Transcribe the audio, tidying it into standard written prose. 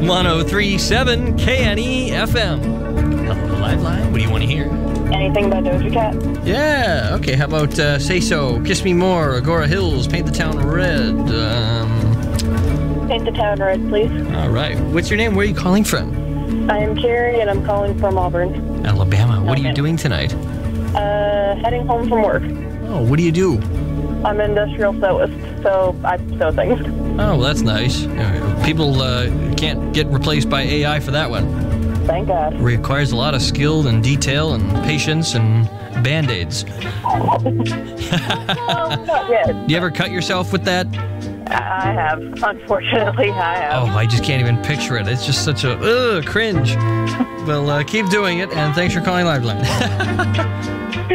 103.7 KNE FM. Hello, Liveline. What do you want to hear? Anything by Doja Cat. Yeah, okay. How about Say So, Kiss Me More, Agora Hills, Paint the Town Red. Paint the Town Red, please. All right. What's your name? Where are you calling from? I am Carrie, and I'm calling from Auburn. Alabama. What are you doing tonight? Heading home from work. Oh, what do you do? I'm an industrial sewist, so I sew things. Oh, well, that's nice. People can't get replaced by AI for that one. Thank God. Requires a lot of skill and detail and patience and Band-Aids. Not yet. You ever cut yourself with that? I have. Unfortunately, I have. Oh, I just can't even picture it. It's just such a cringe. Well, keep doing it, and thanks for calling Liveline.